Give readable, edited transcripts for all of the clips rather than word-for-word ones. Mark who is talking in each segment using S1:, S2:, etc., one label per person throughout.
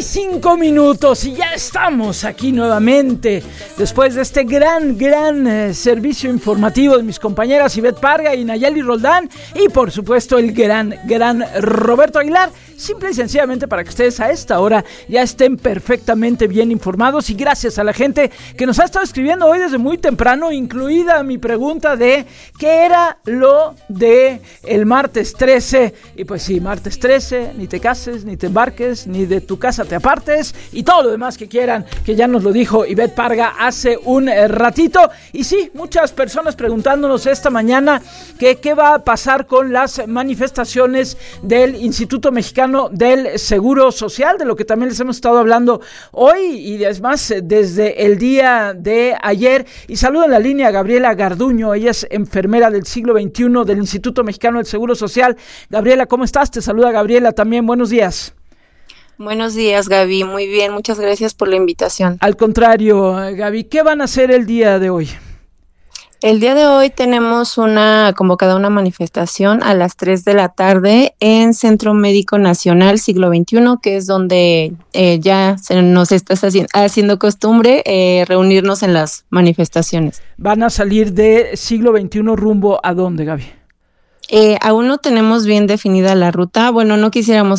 S1: 5 minutos y ya estamos aquí nuevamente después de este gran servicio informativo de mis compañeras Ivette Parga y Nayeli Roldán y por supuesto el gran Roberto Aguilar, simple y sencillamente para que ustedes a esta hora ya estén perfectamente bien informados, y gracias a la gente que nos ha estado escribiendo hoy desde muy temprano, incluida mi pregunta de qué era lo de el martes 13, y pues sí, martes 13, ni te cases, ni te embarques, ni de tu casa te apartes, y todo lo demás que quieran, que ya nos lo dijo Ivette Parga hace un ratito. Y sí, muchas personas preguntándonos esta mañana que qué va a pasar con las manifestaciones del Instituto Mexicano del Seguro Social, de lo que también les hemos estado hablando hoy y además desde el día de ayer. Y saludo en la línea a Gabriela Garduño, ella es enfermera del siglo XXI del Instituto Mexicano del Seguro Social. Gabriela, ¿cómo estás? Te saluda Gabriela también, buenos días.
S2: Buenos días, Gaby. Muy bien, muchas gracias por la invitación.
S1: Al contrario, Gaby, ¿qué van a hacer el día de hoy?
S2: El día de hoy tenemos convocada una manifestación a las 3 de la tarde en Centro Médico Nacional Siglo XXI, que es donde ya se nos está haciendo costumbre reunirnos en las manifestaciones.
S1: ¿Van a salir de Siglo XXI rumbo a dónde, Gaby?
S2: Aún no tenemos bien definida la ruta. Bueno, no quisiéramos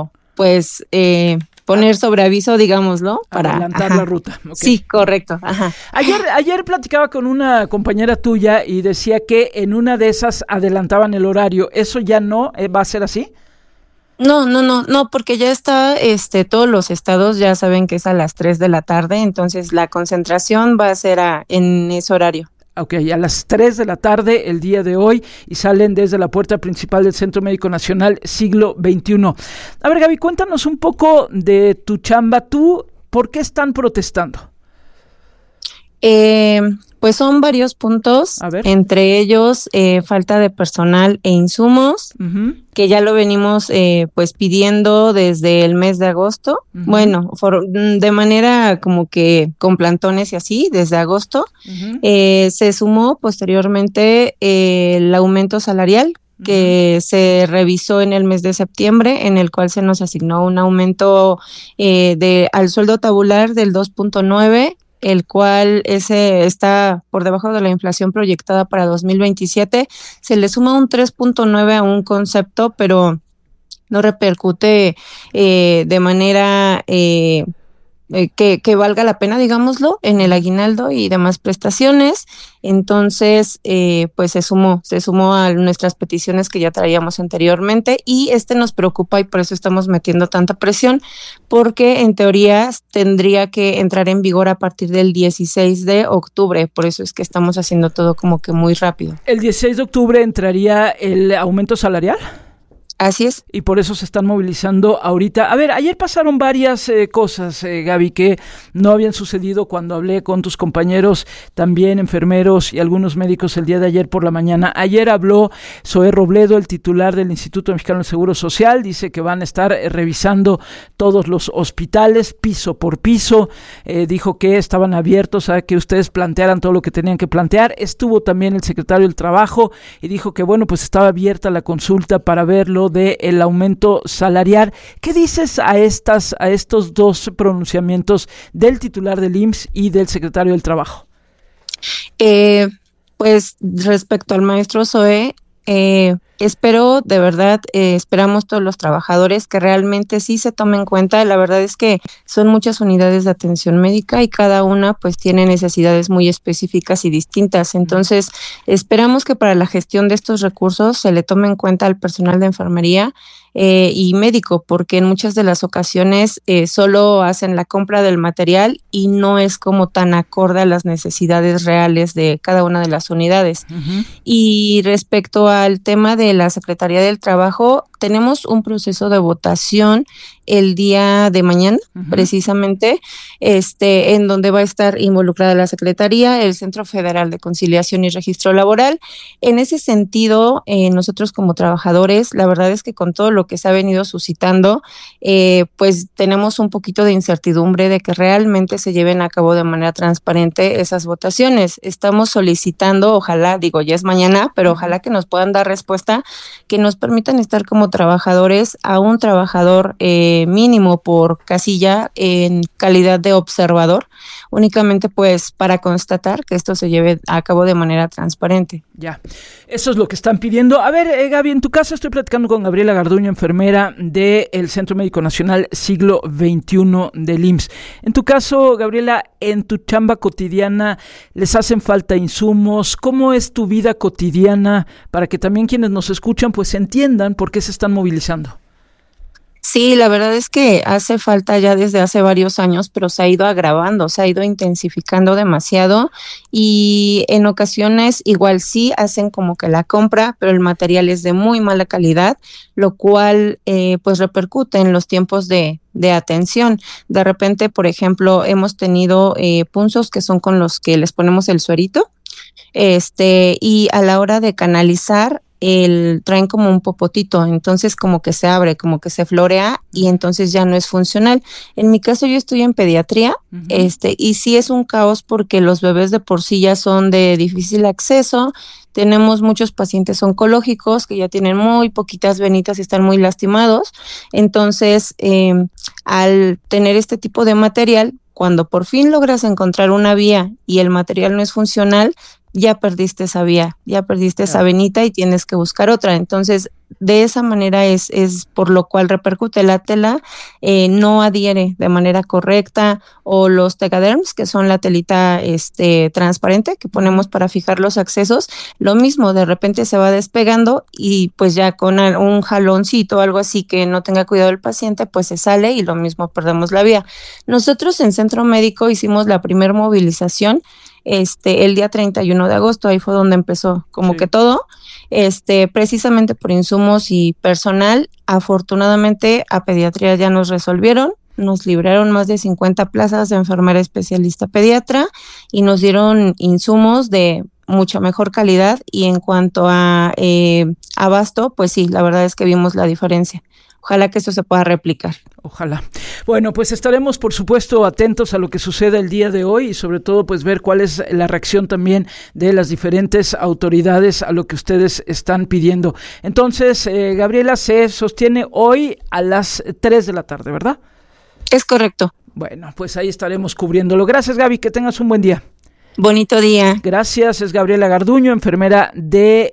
S2: poner sobre aviso, digámoslo, para
S1: adelantar la ruta.
S2: Okay. Sí, correcto. Ajá.
S1: Ayer platicaba con una compañera tuya y decía que en una de esas adelantaban el horario. ¿Eso ya no va a ser así?
S2: No, porque ya está, todos los estados ya saben que es a las 3 de la tarde, entonces la concentración va a ser en ese horario.
S1: Ok, a las 3 de la tarde el día de hoy y salen desde la puerta principal del Centro Médico Nacional Siglo XXI. A ver, Gaby, cuéntanos un poco de tu chamba. ¿Tú por qué están protestando?
S2: Pues son varios puntos, entre ellos falta de personal e insumos, que ya lo venimos pues pidiendo desde el mes de agosto, bueno, de manera como que con plantones y así, desde agosto. Se sumó posteriormente el aumento salarial, que se revisó en el mes de septiembre, en el cual se nos asignó un aumento al sueldo tabular del 2.9%, el cual ese está por debajo de la inflación proyectada para 2027. Se le suma un 3.9 a un concepto, pero no repercute de manera que valga la pena, digámoslo, en el aguinaldo y demás prestaciones. Entonces, pues se sumó a nuestras peticiones que ya traíamos anteriormente, y nos preocupa y por eso estamos metiendo tanta presión, porque en teoría tendría que entrar en vigor a partir del 16 de octubre, por eso es que estamos haciendo todo como que muy rápido.
S1: ¿El 16 de octubre entraría el aumento salarial?
S2: Así es.
S1: Y por eso se están movilizando ahorita. A ver, ayer pasaron varias cosas, Gaby, que no habían sucedido cuando hablé con tus compañeros, también enfermeros y algunos médicos el día de ayer por la mañana. Ayer habló Zoé Robledo, el titular del Instituto Mexicano del Seguro Social. Dice que van a estar revisando todos los hospitales, piso por piso. Dijo que estaban abiertos a que ustedes plantearan todo lo que tenían que plantear. Estuvo también el secretario del Trabajo y dijo que, bueno, pues estaba abierta la consulta para verlo de el aumento salarial. ¿Qué dices a estos dos pronunciamientos del titular del IMSS y del secretario del Trabajo?
S2: Pues respecto al maestro Zoé, espero, de verdad, esperamos todos los trabajadores que realmente sí se tomen en cuenta. La verdad es que son muchas unidades de atención médica y cada una pues tiene necesidades muy específicas y distintas. Entonces, esperamos que para la gestión de estos recursos se le tome en cuenta al personal de enfermería y médico, porque en muchas de las ocasiones solo hacen la compra del material y no es como tan acorde a las necesidades reales de cada una de las unidades. Y respecto al tema de la Secretaría del Trabajo, tenemos un proceso de votación el día de mañana, precisamente, en donde va a estar involucrada la Secretaría, el Centro Federal de Conciliación y Registro Laboral. En ese sentido, nosotros como trabajadores, la verdad es que con todo lo que se ha venido suscitando, pues tenemos un poquito de incertidumbre de que realmente se lleven a cabo de manera transparente esas votaciones. Estamos solicitando, ojalá, digo, ya es mañana, pero ojalá que nos puedan dar respuesta manera que nos permitan estar como trabajadores a un trabajador mínimo por casilla en calidad de observador, únicamente pues para constatar que esto se lleve a cabo de manera transparente.
S1: Ya, eso es lo que están pidiendo. A ver, Gaby, en tu caso estoy platicando con Gabriela Garduño, enfermera del Centro Médico Nacional Siglo XXI del IMSS. En tu caso, Gabriela, en tu chamba cotidiana, ¿les hacen falta insumos? ¿Cómo es tu vida cotidiana para que también quienes nos escuchan pues entiendan por qué se están movilizando?
S2: Sí, la verdad es que hace falta ya desde hace varios años, pero se ha ido agravando, se ha ido intensificando demasiado y en ocasiones igual sí hacen como que la compra, pero el material es de muy mala calidad, lo cual pues repercute en los tiempos de atención. De repente, por ejemplo, hemos tenido punzos que son con los que les ponemos el suerito, y a la hora de canalizar, traen como un popotito, entonces como que se abre, como que se florea y entonces ya no es funcional. En mi caso yo estoy en pediatría, y sí es un caos porque los bebés de por sí ya son de difícil acceso. Tenemos muchos pacientes oncológicos que ya tienen muy poquitas venitas y están muy lastimados. Entonces, al tener este tipo de material, cuando por fin logras encontrar una vía y el material no es funcional, ya perdiste esa vía, ya perdiste esa venita y tienes que buscar otra. Entonces, de esa manera es por lo cual repercute. La tela no adhiere de manera correcta, o los tegaderms, que son la telita transparente que ponemos para fijar los accesos, lo mismo, de repente se va despegando y pues ya con un jaloncito o algo así que no tenga cuidado el paciente, pues se sale y lo mismo, perdemos la vía. Nosotros en Centro Médico hicimos la primer movilización el día 31 de agosto, ahí fue donde empezó como que todo, precisamente por insumos y personal. Afortunadamente a pediatría ya nos resolvieron, nos libraron más de 50 plazas de enfermera especialista pediatra y nos dieron insumos de mucha mejor calidad, y en cuanto a abasto, pues sí, la verdad es que vimos la diferencia. Ojalá que esto se pueda replicar.
S1: Ojalá. Bueno, pues estaremos, por supuesto, atentos a lo que suceda el día de hoy y sobre todo, pues ver cuál es la reacción también de las diferentes autoridades a lo que ustedes están pidiendo. Entonces, Gabriela, se sostiene hoy a las 3 de la tarde, ¿verdad?
S2: Es correcto.
S1: Bueno, pues ahí estaremos cubriéndolo. Gracias, Gaby, que tengas un buen día.
S2: Bonito día.
S1: Gracias, es Gabriela Garduño, enfermera del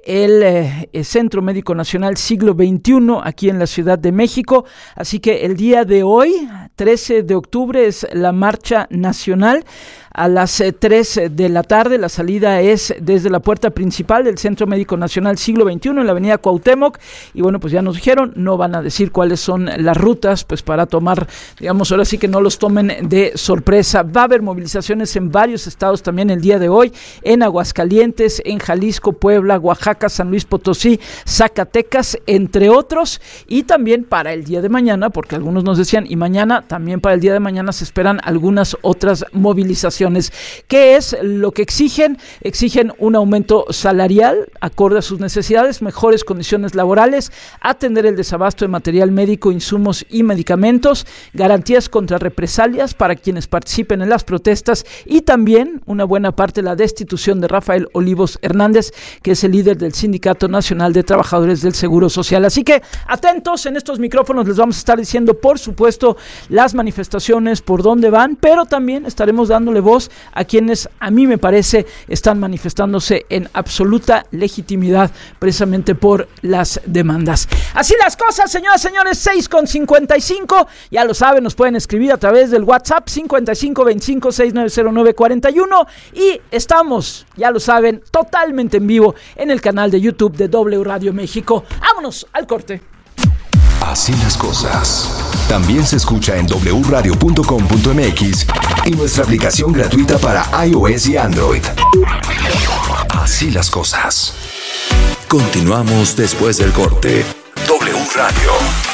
S1: Centro Médico Nacional Siglo XXI aquí en la Ciudad de México. Así que el día de hoy, 13 de octubre, es la marcha nacional. A las 3 de la tarde, la salida es desde la puerta principal del Centro Médico Nacional Siglo XXI en la avenida Cuauhtémoc, y bueno, pues ya nos dijeron, no van a decir cuáles son las rutas, pues para tomar, digamos, ahora sí que no los tomen de sorpresa. Va a haber movilizaciones en varios estados también el día de hoy, en Aguascalientes, en Jalisco, Puebla, Oaxaca, San Luis Potosí, Zacatecas, entre otros, y también para el día de mañana, porque algunos nos decían, y mañana, también para el día de mañana se esperan algunas otras movilizaciones. ¿Qué es lo que exigen? Exigen un aumento salarial acorde a sus necesidades, mejores condiciones laborales, atender el desabasto de material médico, insumos y medicamentos, garantías contra represalias para quienes participen en las protestas, y también una buena parte la destitución de Rafael Olivos Hernández, que es el líder del Sindicato Nacional de Trabajadores del Seguro Social. Así que atentos, en estos micrófonos les vamos a estar diciendo, por supuesto, las manifestaciones, por dónde van, pero también estaremos dándole voz a quienes, a mí me parece, están manifestándose en absoluta legitimidad precisamente por las demandas. Así las cosas, señoras y señores, 6:55, ya lo saben, nos pueden escribir a través del WhatsApp 5525690941, y estamos, ya lo saben, totalmente en vivo en el canal de YouTube de W Radio México. Vámonos al corte.
S3: Así las cosas. También se escucha en wradio.com.mx y nuestra aplicación gratuita para iOS y Android. Así las cosas. Continuamos después del corte. W Radio.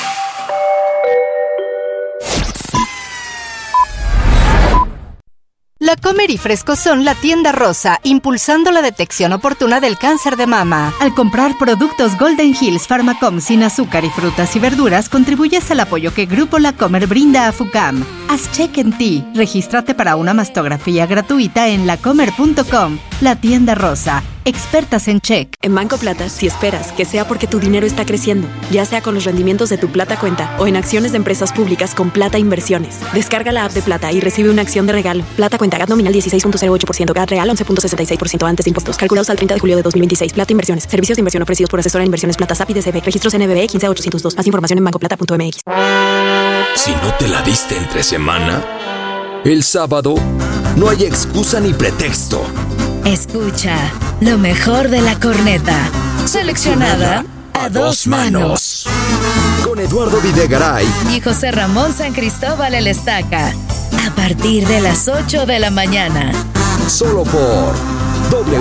S4: La Comer y Fresco son la tienda rosa, impulsando la detección oportuna del cáncer de mama. Al comprar productos Golden Hills Pharmacom sin azúcar y frutas y verduras, contribuyes al apoyo que Grupo La Comer brinda a FUCAM. Haz check en ti. Regístrate para una mastografía gratuita en lacomer.com. La Tienda Rosa, expertas en check.
S5: En Banco Plata, si esperas que sea porque tu dinero está creciendo, ya sea con los rendimientos de tu Plata Cuenta o en acciones de empresas públicas con Plata Inversiones. Descarga la app de Plata y recibe una acción de regalo. Plata Cuenta, GAT nominal 16.08%, GAT real 11.66% antes de impuestos. Calculados al 30 de julio de 2026. Plata Inversiones. Servicios de inversión ofrecidos por asesora de inversiones Plata SAP y DCB. Registros NBB 15802. Más información en bancoplata.mx.
S3: Si no te la diste entre semana, el sábado no hay excusa ni pretexto.
S6: Escucha lo mejor de la corneta, seleccionada a dos manos.
S3: Con Eduardo Videgaray
S6: Y José Ramón San Cristóbal el Estaca. A partir de las 8 de la mañana.
S3: solo por W